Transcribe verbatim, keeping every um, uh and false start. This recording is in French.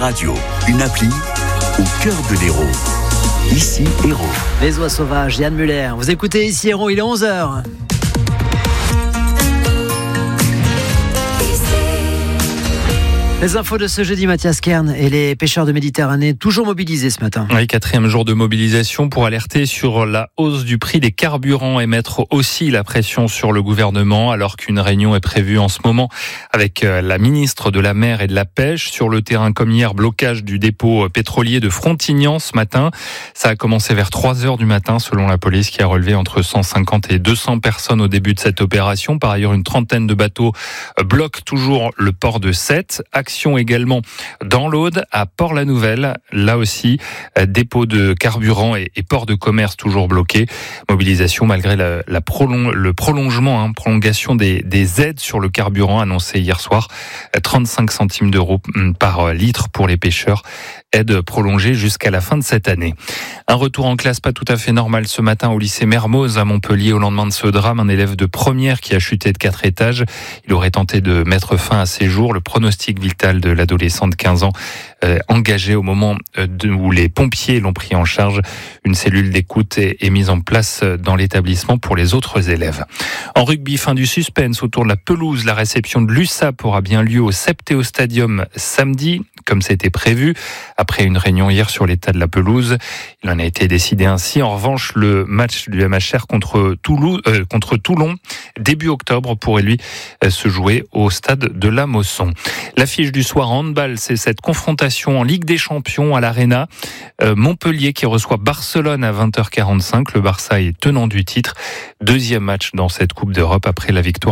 radio, une appli au cœur de l'Hérault. Ici, Hérault. Les oies sauvages, Yann Muller. Vous écoutez ici Hérault, il est onze heures. Les infos de ce jeudi, Mathias Kern et les pêcheurs de Méditerranée toujours mobilisés ce matin. Oui, quatrième jour de mobilisation pour alerter sur la hausse du prix des carburants et mettre aussi la pression sur le gouvernement, alors qu'une réunion est prévue en ce moment avec la ministre de la Mer et de la Pêche. Sur le terrain comme hier, blocage du dépôt pétrolier de Frontignan ce matin. Ça a commencé vers trois heures du matin selon la police, qui a relevé entre cent cinquante et deux cents personnes au début de cette opération. Par ailleurs, une trentaine de bateaux bloquent toujours le port de Sète. Action également dans l'Aude, à Port-la-Nouvelle. Là aussi, dépôt de carburant et, et port de commerce toujours bloqués. Mobilisation malgré la, la prolong, le prolongement, hein, prolongation des, des aides sur le carburant annoncé hier soir. trente-cinq centimes d'euros par litre pour les pêcheurs. Aide prolongée jusqu'à la fin de cette année. Un retour en classe pas tout à fait normal ce matin au lycée Mermoz à Montpellier au lendemain de ce drame. Un élève de première qui a chuté de quatre étages. Il aurait tenté de mettre fin à ses jours. Le pronostic vital de l'adolescent de quinze ans euh, engagé au moment de, où les pompiers l'ont pris en charge. Une cellule d'écoute est, est mise en place dans l'établissement pour les autres élèves. En rugby, fin du suspense autour de la pelouse. La réception de l'U S A P aura bien lieu au Septéo Stadium samedi, comme c'était prévu. Après une réunion hier sur l'état de la pelouse, il en a été décidé ainsi. En revanche, le match du M H R contre Toulouse, euh, contre Toulon, début octobre, pourrait lui euh, se jouer au stade de la Mosson. L'affiche du soir en handball, c'est cette confrontation en Ligue des Champions à l'Arena. Euh, Montpellier qui reçoit Barcelone à vingt heures quarante-cinq. Le Barça est tenant du titre. Deuxième match dans cette Coupe d'Europe après la victoire